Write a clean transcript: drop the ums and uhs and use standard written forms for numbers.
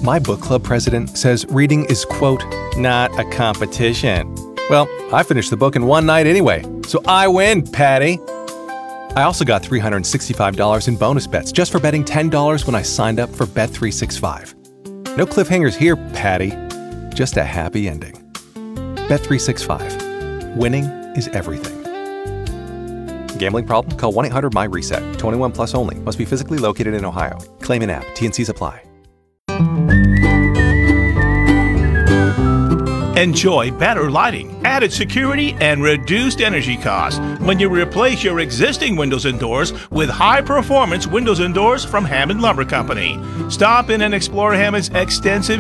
My book club president says reading is, quote, not a competition. Well, I finished the book in one night anyway, so I win, Patty. I also got $365 in bonus bets just for betting $10 when I signed up for Bet365. No cliffhangers here, Patty. Just a happy ending. Bet365. Winning is everything. Gambling problem? Call 1-800-MY-RESET. 21 plus only. Must be physically located in Ohio. Claim in app. T&Cs apply. Enjoy better lighting, added security, and reduced energy costs when you replace your existing windows and doors with high-performance windows and doors from Hammond Lumber Company. Stop in and explore Hammond's extensive